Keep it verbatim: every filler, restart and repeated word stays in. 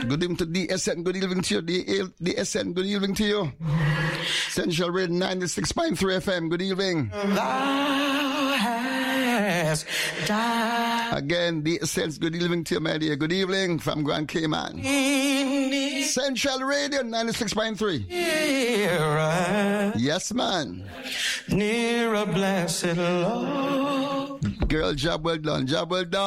Good evening to D S N. Good evening to you. D S N. Good evening to you. Central Radio ninety-six point three F M. Good evening. Thou hast died. Again, D S N. Good evening to you, my dear. Good evening from Grand Cayman. Central Radio ninety-six point three. Nearer, yes, man. Near a blessed Lord. Girl, job well done. Job well done.